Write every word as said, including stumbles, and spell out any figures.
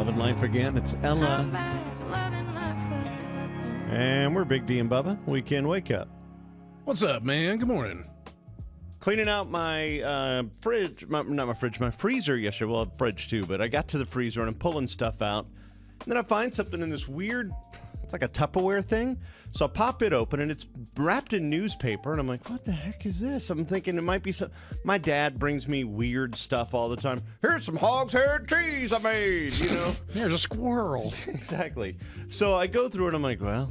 Loving Life again. It's Ella. And we're Big D and Bubba. Weekend Wake Up. What's up, man? Good morning. Cleaning out my uh, fridge, my, not my fridge, my freezer yesterday. Well, fridge too, but I got to the freezer and I'm pulling stuff out. And then I find something in this weird, it's like a Tupperware thing. So I pop it open and it's wrapped in newspaper. And I'm like, what the heck is this? I'm thinking it might be some. My dad brings me weird stuff all the time. Here's some hog's head cheese I made, you know? Here's a squirrel. Exactly. So I go through it. I'm like, well,